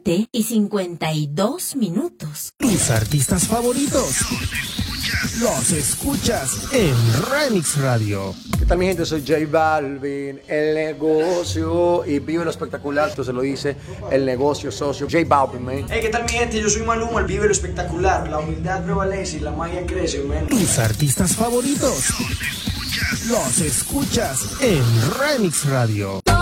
7:52. Tus artistas favoritos los escuchas en Remix Radio. ¿Qué tal, mi gente? Soy J Balvin, el negocio, y vive lo espectacular. Esto se lo dice el negocio socio J Balvin, man. Hey, ¿qué tal, mi gente? Yo soy Maluma, el vive lo espectacular. La humildad prevalece y la magia crece, man. Tus artistas favoritos los escuchas en Remix Radio.